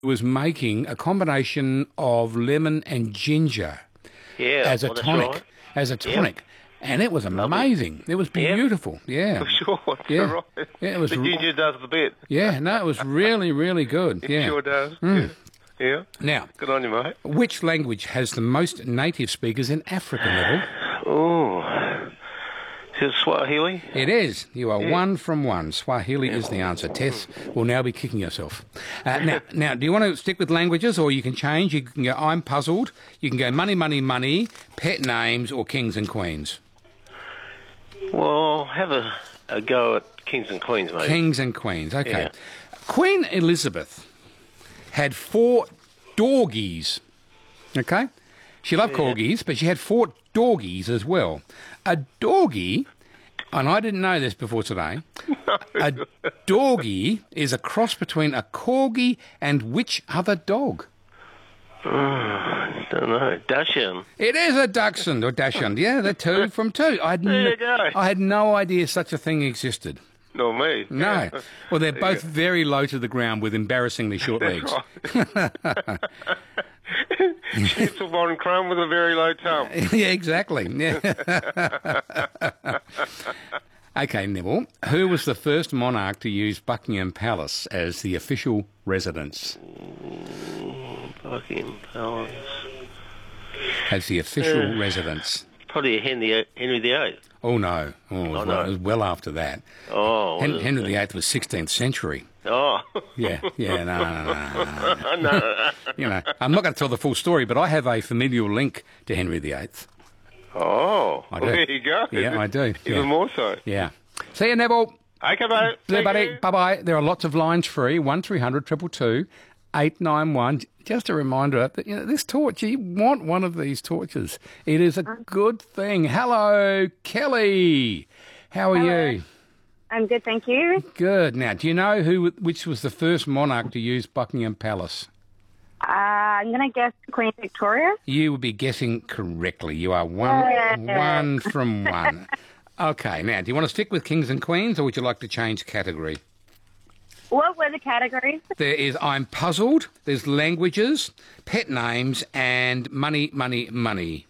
was making a combination of lemon and ginger Yeah. as a well, that's tonic, right. as a tonic. And it was amazing. It was beautiful. Yeah. For sure. That's Yeah. right. Yeah, it was The ginger does the bit. Yeah, no, it was really, really good. It Yeah. sure does. Yeah. Now, Good on you, mate. which language has the most native speakers in Africa, Neville? Oh. Is it Swahili? It is. You are one from one. Swahili is the answer. Tess will now be kicking herself. Now, do you want to stick with languages, or you can change? You can go, I'm puzzled. You can go money, money, money, pet names, or kings and queens. Well, have a go at Kings and Queens, maybe. Kings and queens. Okay. Yeah. Queen Elizabeth had 4 dorgies. Okay? She loved corgis, but she had 4 dorgies as well. A dorgie, and I didn't know this before today, a dorgie is a cross between a corgi and which other dog? Don't know. Dachshund. It is a dachshund or dachshund. Yeah, they're 2 from 2. There you go. I had no idea such a thing existed. Not me. No. Well, they're both very low to the ground with embarrassingly short legs. Chips of one crumb with a very low tongue. Yeah, exactly. Yeah. Okay, Neville. Who was the first monarch to use Buckingham Palace as the official residence? Buckingham Palace. As the official residence. Probably Henry VIII. Oh, no. Oh, no. It was well after that. Oh. Henry VIII was 16th century. Oh. Yeah, no. No. You know, I'm not going to tell the full story, but I have a familial link to Henry VIII. Oh, I do. well, there you go. Yeah, I do. Even Yeah. more so. Yeah. See you, Neville. Okay, mate. There, Thank buddy. you. Bye-bye. There are lots of lines free. 1300 222 891. Just a reminder that, you know, this torch, you want one of these torches. It is a good thing. Hello, Kelly. How are you? I'm good, thank you. Good. Now, do you know which was the first monarch to use Buckingham Palace? I'm going to guess Queen Victoria. You would be guessing correctly. You are one from one. Okay. Now, do you want to stick with kings and queens, or would you like to change category? What were the categories? There is I'm puzzled, there's languages, pet names, and money, money, money.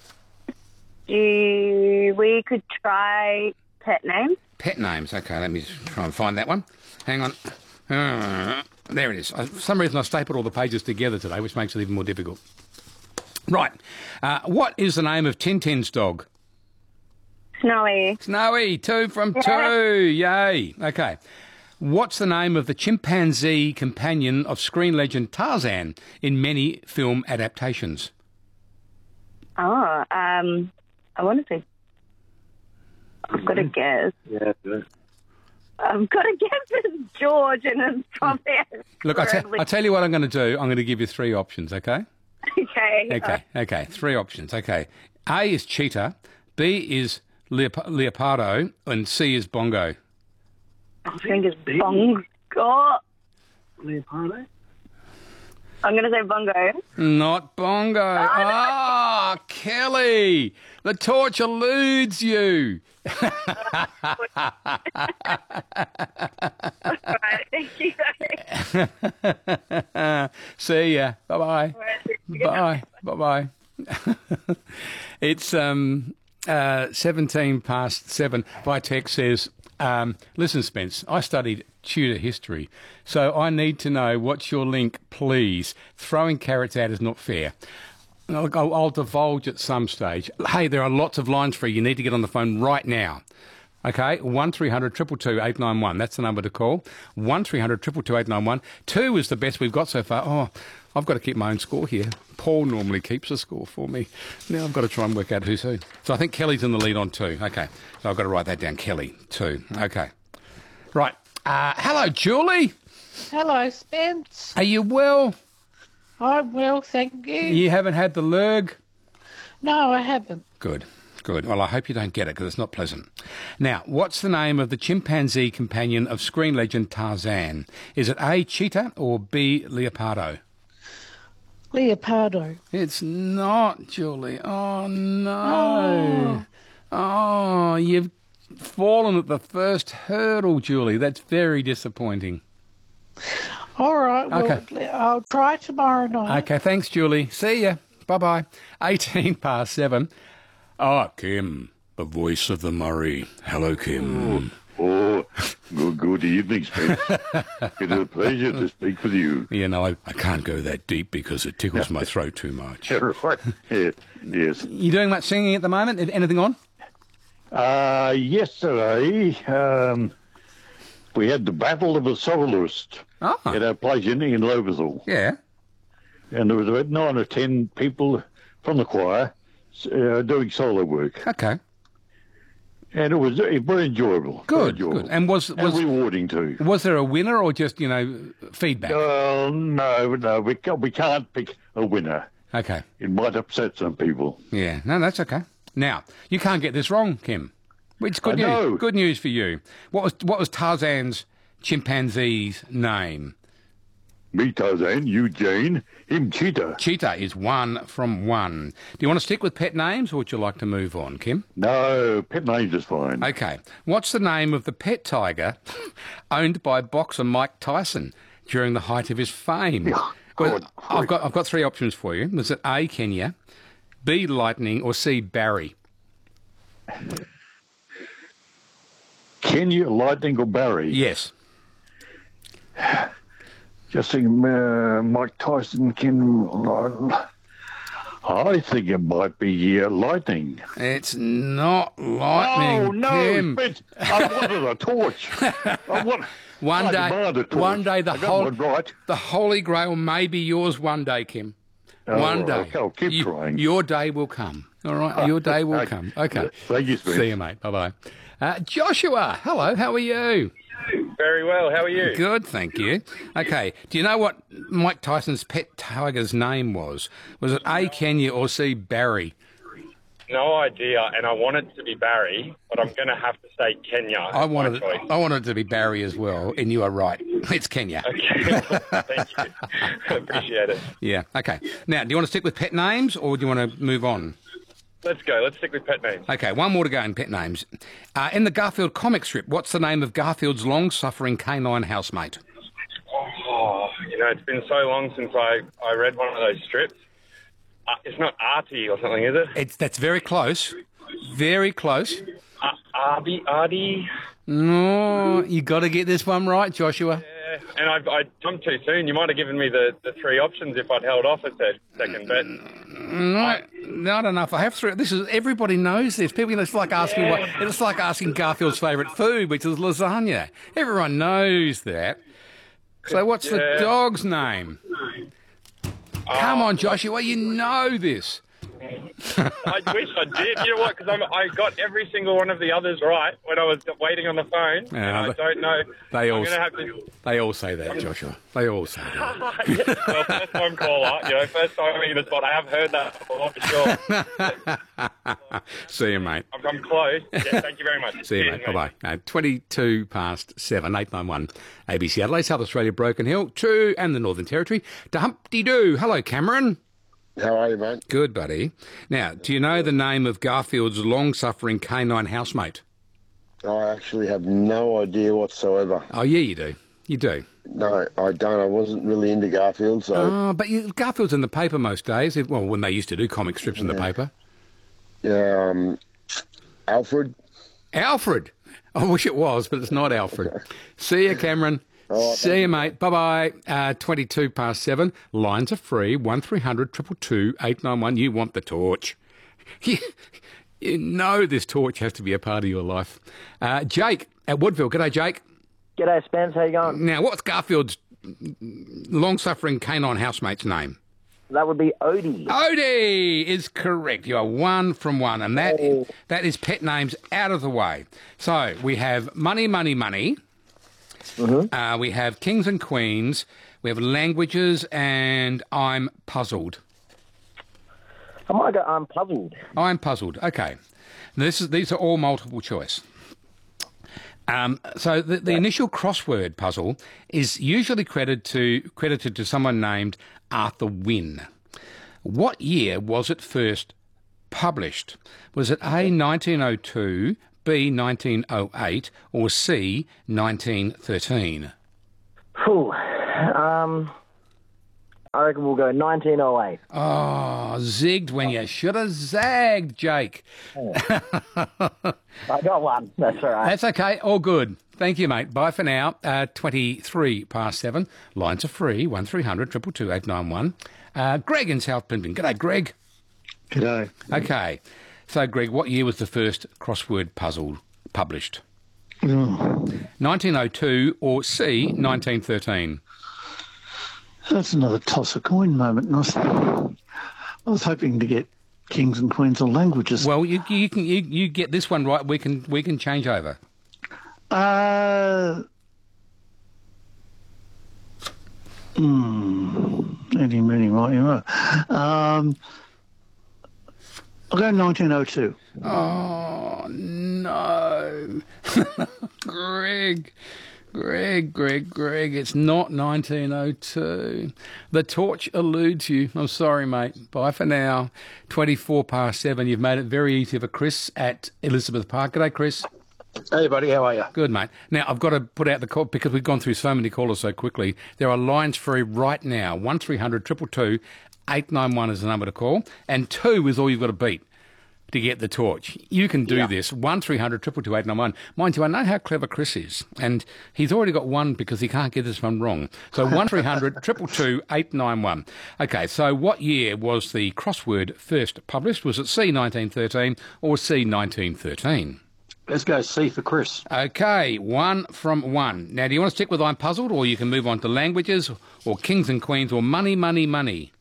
We could try pet names. Pet names. Okay, let me try and find that one. Hang on. There it is. For some reason I stapled all the pages together today, which makes it even more difficult. Right. What is the name of Tintin's dog? Snowy. Snowy. 2 from 2. Yay. Okay. What's the name of the chimpanzee companion of screen legend Tarzan in many film adaptations? Oh, I want to say. I've got to guess. Yeah, good. I've got to guess it's George, and it's probably. Look, I'll tell you what I'm going to do. I'm going to give you 3 options, okay? Okay. Okay. 3 options, okay. A is cheetah, B is leopardo, and C is bongo. I think it's Bongo. Leopardo? I'm going to say Bongo. Not bongo. Ah, Kelly, the torch eludes you. Right, thank you. See ya. Bye-bye. Bye. Bye-bye. It's 17 past 7. Vitek says, listen, Spence, I studied Tudor history, so I need to know what's your link, please. Throwing carrots out is not fair. I'll divulge at some stage. Hey, there are lots of lines for you. You need to get on the phone right now. Okay, 1300 222 891. That's the number to call. 1300 222 891. 2 is the best we've got so far. Oh, I've got to keep my own score here. Paul normally keeps a score for me. Now I've got to try and work out who's who. So I think Kelly's in the lead on 2. Okay, so I've got to write that down. Kelly, 2. Okay. Right. Hello, Julie. Hello, Spence. Are you well? I'm well, thank you. You haven't had the lurg? No, I haven't. Good. Well, I hope you don't get it because it's not pleasant. Now, what's the name of the chimpanzee companion of screen legend Tarzan? Is it A, cheetah, or B, leopardo? Leopardo. It's not, Julie. Oh, no. Oh, you've fallen at the first hurdle, Julie. That's very disappointing. All right, well, Okay. I'll try tomorrow night. Okay, thanks, Julie. See ya. Bye-bye. 18 past 7. Oh, Kim, the voice of the Murray. Hello, Kim. Oh, good evening, Spence. It's a pleasure to speak with you. You know, I can't go that deep because it tickles my throat too much. Right. Yeah, yes. You doing much singing at the moment? Anything on? Yesterday, we had the Battle of the Soloist Oh, at our place in Lobethal. yeah. And there was about 9 or 10 people from the choir doing solo work. Okay. And it was very enjoyable. Good, very enjoyable. good. And was rewarding too. was there a winner or just, feedback? No, we can't pick a winner. Okay. It might upset some people. Yeah. No, that's okay. Now, you can't get this wrong, Kim. It's good I news. know. Good news for you. What was Tarzan's chimpanzee's name? Me Tarzan, you Jane, him Cheetah. Cheetah is 1 from 1. Do you want to stick with pet names or would you like to move on, Kim? No, pet names is fine. Okay. What's the name of the pet tiger owned by boxer Mike Tyson during the height of his fame? Well, I've got 3 options for you. Was it A, Kenya, B, Lightning, or C, Barry? Kenya, Lightning or Barry? Yes. Just think Mike Tyson can... I think it might be Lightning. It's not Lightning, Oh, no, Kim. Spence, I wanted a torch. One I day, demand a torch. one day, I got one right. the Holy Grail may be yours one day, Kim. Oh, One day. okay, I'll keep trying. Your day will come. All right, your day will come. Okay. Thank you, Spence. See you, mate. Bye-bye. Joshua, hello. How are you? Very well. How are you? Good, thank you. Okay, do you know what Mike Tyson's pet tiger's name was? Was it A, Kenya, or C, Barry? No idea, and I want it to be Barry, but I'm going to have to say Kenya. I wanted choice. it to be Barry as well, and you are right. It's Kenya. Okay, thank you. Appreciate it. Yeah, okay. Now, do you want to stick with pet names, or do you want to move on? Let's go. Let's stick with pet names. Okay, one more to go in pet names. In the Garfield comic strip, what's the name of Garfield's long-suffering canine housemate? Oh, it's been so long since I read one of those strips. It's not Artie or something, is it? That's very close. Very close. Artie? No, you got to get this one right, Joshua. Yeah, and I jumped too soon. You might have given me the 3 options if I'd held off a second, but... No, not enough. I have 3. Everybody knows this. People, it's like asking it's like asking Garfield's favourite food, which is lasagna. Everyone knows that. So what's the dog's name? Come on, Joshua, you know this. I wish I did. You know what? Because I got every single one of the others right when I was waiting on the phone. Yeah, and I don't know. They all, I'm gonna have to... they all say that, Joshua. They all say that. Well, first time caller, first time in the spot. I have heard that before for sure. See you, mate. I'm close. Yeah, thank you very much. See you, Cheers, mate. Bye-bye. 22 past 7, 891 ABC Adelaide, South Australia, Broken Hill, 2 and the Northern Territory. To Humpty-Doo. Hello, Cameron. How are you, mate? Good, buddy. Now, do you know the name of Garfield's long-suffering canine housemate? I actually have no idea whatsoever. Oh, yeah, you do. You do. No, I don't. I wasn't really into Garfield, so... Oh, but Garfield's in the paper most days. Well, when they used to do comic strips in the paper. Yeah, Alfred? Alfred! I wish it was, but it's not Alfred. See you, Cameron. Oh, see you, mate. Bye-bye. 22 past 7. Lines are free. 1300 222 891. You want the torch. You know this torch has to be a part of your life. Jake at Woodville. G'day, Jake. G'day, Spence. How you going? Now, what's Garfield's long-suffering canine housemate's name? That would be Odie. Odie is correct. You are 1 from 1, and that is pet names out of the way. So we have Money, Money, Money. Mm-hmm. We have Kings and Queens. We have Languages, and I'm Puzzled. I might go, I'm puzzled. I'm Puzzled. Okay. These are all multiple choice. So the initial crossword puzzle is usually credited to someone named Arthur Wynne. What year was it first published? Was it A, 1902, B, 1908, or C, 1913? Phew. I reckon we'll go 1908. Oh, zigged when you should have zagged, Jake. I got one. That's all right. That's okay. All good. Thank you, mate. Bye for now. 23 past 7. Lines are free. 1300 222 891. Greg in South Plimpton. G'day, Greg. G'day. Okay. So, Greg, what year was the first crossword puzzle published? 1902 or C, 1913? That's another toss a coin moment. And I was hoping to get kings and queens of languages. Well, you get this one right. We can change over. Any, many, right, you know. I'll go 1902. Oh no, Greg. It's not 1902. The torch eludes you. I'm sorry, mate. Bye for now. 24 past 7. You've made it very easy for Chris at Elizabeth Park. G'day, Chris. Hey, buddy. How are you? Good, mate. Now, I've got to put out the call because we've gone through so many callers so quickly. There are lines free right now. 1300 222 891 is the number to call. And 2 is all you've got to beat to get the torch. You can do this. 1300 222 891. Mind you, I know how clever Chris is, and he's already got one because he can't get this one wrong. So 1300 222 891. Okay, so what year was the crossword first published? Was it C 1913 or C 1913? Let's go C for Chris. Okay, 1 from 1. Now, do you want to stick with I'm puzzled, or you can move on to languages, or kings and queens, or money, money, money?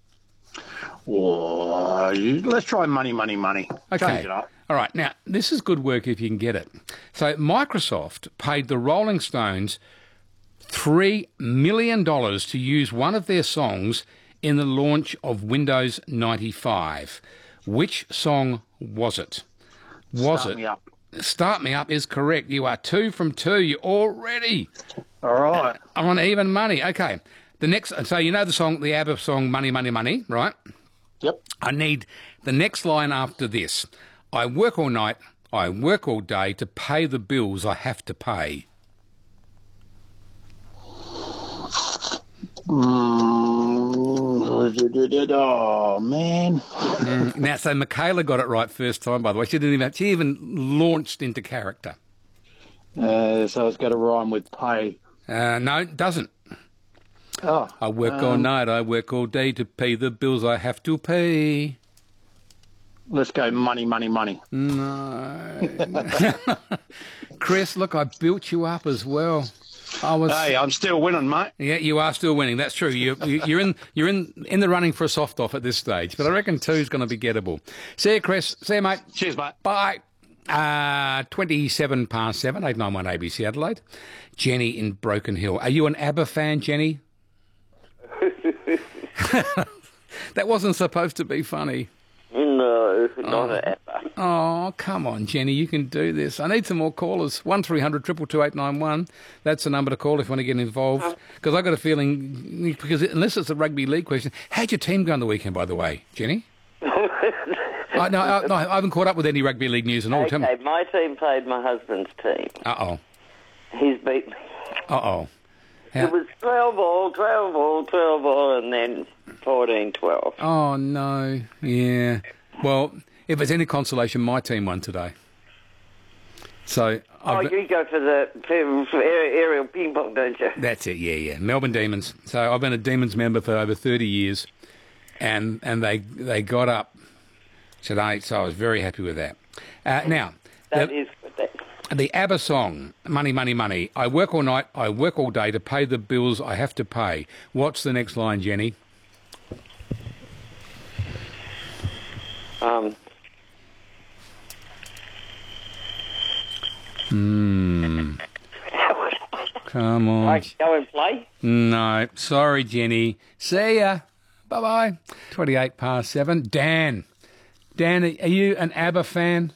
Oh, let's try money. Okay. Change it up. All right. Now, this is good work if you can get it. So, Microsoft paid the Rolling Stones $3 million to use one of their songs in the launch of Windows 95. Which song was it? Start Me Up. Start Me Up is correct. You are 2 from 2. You're already All right. on even money. Okay. The next, so you know the song, the ABBA song, Money, Money, Money, right? Yep. I need the next line after this. I work all night, I work all day to pay the bills I have to pay. Oh, man. Now, so Michaela got it right first time, by the way. She even launched into character. So it's got to rhyme with pay. No, it doesn't. Oh. I work all night, I work all day to pay the bills I have to pay. Let's go money. No. Chris, look, I built you up as well. Hey, I'm still winning, mate. Yeah, you are still winning. That's true. You're in the running for a soft off at this stage, but I reckon 2 is going to be gettable. See you, Chris. See you, mate. Cheers, mate. Bye. 27 past 7, 891 ABC Adelaide. Jenny in Broken Hill. Are you an ABBA fan, Jenny? That wasn't supposed to be funny. No, not an ABBA. Oh, come on, Jenny, you can do this. I need some more callers. 1300 222 891. That's the number to call if you want to get involved. Because I've got a feeling, because unless it's a rugby league question, how'd your team go on the weekend, by the way, Jenny? No, I haven't caught up with any rugby league news and all. Okay, my team played my husband's team. Uh-oh. He's beat me. Uh-oh. It was 12 all, and then 14-12. Oh, no. Yeah. Well, if it's any consolation, my team won today. So you go for aerial ping pong, don't you? That's it, yeah. Melbourne Demons. So I've been a Demons member for over 30 years, and they got up today, so I was very happy with that. Now... That is good. The ABBA song, Money, Money, Money. I work all night, I work all day to pay the bills I have to pay. What's the next line, Jenny? Come on. I go and play? No. Sorry, Jenny. See ya. Bye-bye. 28 past 7. Dan. Dan, are you an ABBA fan?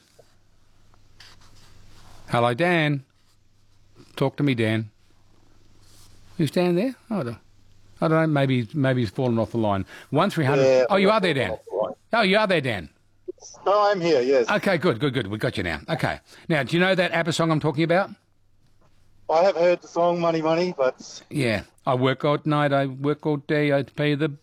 Hello, Dan. Talk to me, Dan. Who's Dan there? I don't know. Maybe he's fallen off the line. 1300. Yeah, oh, you are there, Dan. Oh, you are there, Dan. No, I'm here, yes. Okay, good. We got you now. Okay. Now, do you know that ABBA song I'm talking about? I have heard the song Money, Money, but... Yeah. I work all night, I work all day, I pay the